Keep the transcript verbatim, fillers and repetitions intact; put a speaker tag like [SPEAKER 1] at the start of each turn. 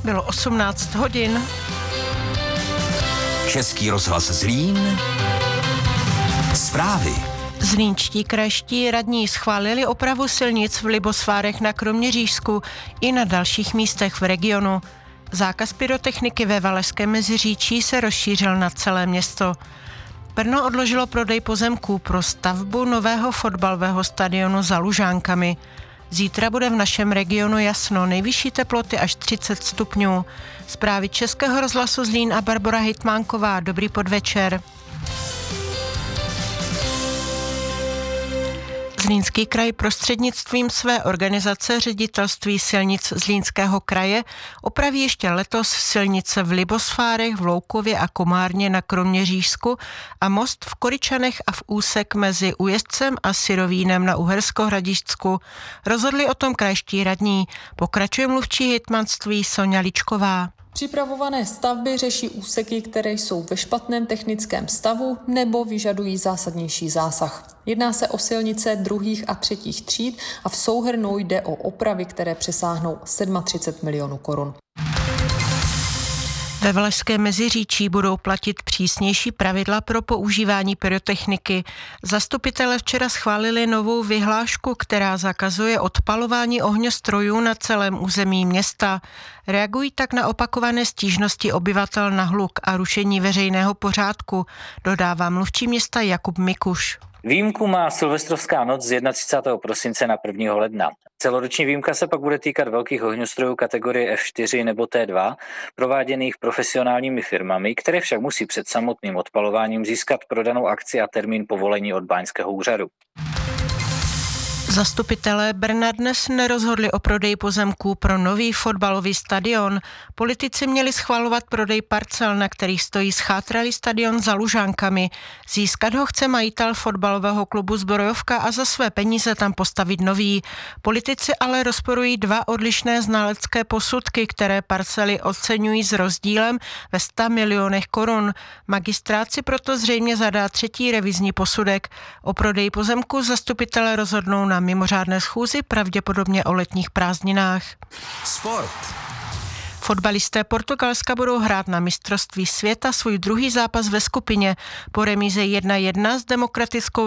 [SPEAKER 1] Bylo osmnáct hodin.
[SPEAKER 2] Český rozhlas Zlín. Zprávy.
[SPEAKER 1] Zlínští krajští radní schválili opravu silnic v Libosvárech na Kroměřížsku i na dalších místech v regionu. Zákaz pyrotechniky ve Valašském Meziříčí se rozšířil na celé město. Brno odložilo prodej pozemků pro stavbu nového fotbalového stadionu za Lužánkami. Zítra bude v našem regionu jasno, nejvyšší teploty až třicet stupňů. Zprávy Českého rozhlasu Zlín a Barbora Hejtmánková. Dobrý podvečer. Zlínský kraj prostřednictvím své organizace Ředitelství silnic Zlínského kraje opraví ještě letos silnice v Libosvárech, v Loukově a Komárně na Kroměřížsku a most v Koryčanech a v úsek mezi Újezdcem a Syrovínem na Uhersko-Hradišťsku. Rozhodli o tom krajští radní. Pokračuje mluvčí hejtmanství Soňa Ličková.
[SPEAKER 3] Připravované stavby řeší úseky, které jsou ve špatném technickém stavu nebo vyžadují zásadnější zásah. Jedná se o silnice druhých a třetích tříd a v souhrnu jde o opravy, které přesáhnou třicet sedm milionů korun.
[SPEAKER 1] Ve Valašském Meziříčí budou platit přísnější pravidla pro používání pyrotechniky. Zastupitelé včera schválili novou vyhlášku, která zakazuje odpalování ohňostrojů na celém území města. Reagují tak na opakované stížnosti obyvatel na hluk a rušení veřejného pořádku, dodává mluvčí města Jakub Mikuš.
[SPEAKER 4] Výjimku má silvestrovská noc z třicátého prvního prosince na prvního ledna. Celoroční výjimka se pak bude týkat velkých ohňostrojů kategorie F čtyři nebo T dva, prováděných profesionálními firmami, které však musí před samotným odpalováním získat pro danou akci a termín povolení od báňského úřadu.
[SPEAKER 1] Zastupitelé Brna dnes nerozhodli o prodeji pozemků pro nový fotbalový stadion. Politici měli schvalovat prodej parcel, na kterých stojí schátralý stadion za Lužánkami. Získat ho chce majitel fotbalového klubu Zbrojovka a za své peníze tam postavit nový. Politici ale rozporují dva odlišné znalecké posudky, které parcely oceňují s rozdílem ve sto milionech korun. Magistrát si proto zřejmě zadá třetí revizní posudek. O prodeji pozemku zastupitelé rozhodnou na mimořádné schůzi, pravděpodobně o letních prázdninách.
[SPEAKER 2] Sport.
[SPEAKER 1] Fotbalisté Portugalska budou hrát na mistrovství světa svůj druhý zápas ve skupině po remíze jedna jedna s Demokratickou